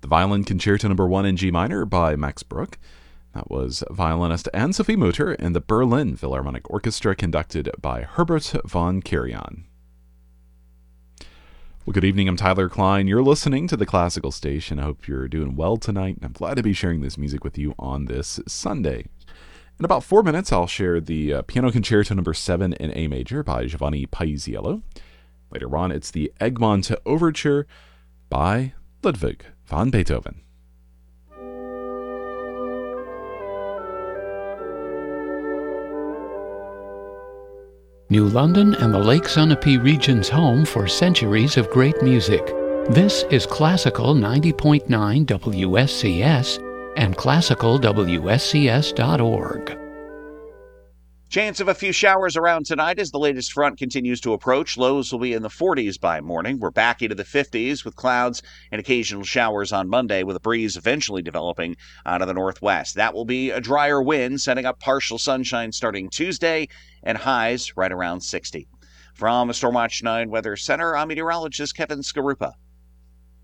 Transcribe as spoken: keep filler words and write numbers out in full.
The Violin Concerto Number one in G minor by Max Bruch. That was violinist Anne-Sophie Mutter and the Berlin Philharmonic Orchestra, conducted by Herbert von Karajan. Well, good evening. I'm Tyler Klein. You're listening to the Classical Station. I hope you're doing well tonight, and I'm glad to be sharing this music with you on this Sunday. In about four minutes, I'll share the uh, Piano Concerto Number seven in A major by Giovanni Paisiello. Later on, it's the Egmont Overture by Ludwig van Beethoven. New London and the Lake Sunapee region's home for centuries of great music. This is Classical ninety point nine W S C S and classical W S C S dot org. Chance of a few showers around tonight as the latest front continues to approach. Lows will be in the forties by morning. We're back into the fifties with clouds and occasional showers on Monday, with a breeze eventually developing out of the northwest. That will be a drier wind, setting up partial sunshine starting Tuesday, and highs right around sixty. From the Stormwatch nine Weather Center, I'm meteorologist Kevin Skarupa.